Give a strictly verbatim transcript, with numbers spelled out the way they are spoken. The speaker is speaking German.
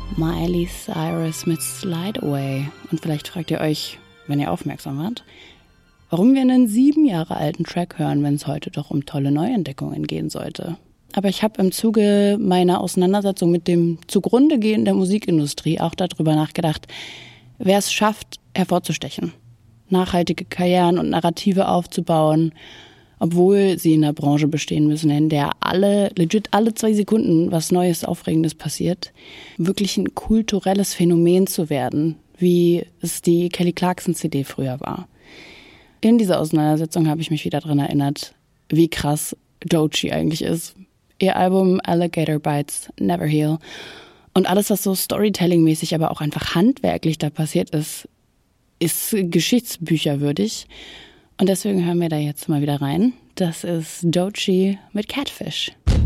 Miley Cyrus mit Slide Away. Und vielleicht fragt ihr euch, wenn ihr aufmerksam wart, warum wir einen sieben Jahre alten Track hören, wenn es heute doch um tolle Neuentdeckungen gehen sollte. Aber ich habe im Zuge meiner Auseinandersetzung mit dem zugrunde gehen der Musikindustrie auch darüber nachgedacht, wer es schafft, hervorzustechen, nachhaltige Karrieren und Narrative aufzubauen, obwohl sie in der Branche bestehen müssen, in der alle, legit alle zwei Sekunden was Neues, Aufregendes passiert, wirklich ein kulturelles Phänomen zu werden, wie es die Kelly Clarkson C D früher war. In dieser Auseinandersetzung habe ich mich wieder daran erinnert, wie krass Doechii eigentlich ist. Ihr Album Alligator Bites Never Heal und alles, was so Storytelling-mäßig, aber auch einfach handwerklich da passiert ist, ist geschichtsbücherwürdig. Und deswegen hören wir da jetzt mal wieder rein. Das ist Doechii mit Catfish.